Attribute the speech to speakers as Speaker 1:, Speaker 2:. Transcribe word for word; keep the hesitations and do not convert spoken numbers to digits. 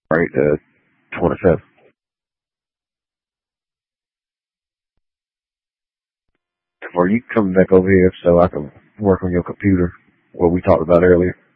Speaker 1: right, uh, twenty-fifth. Or you come back over here so I can work on your computer, what we talked about earlier.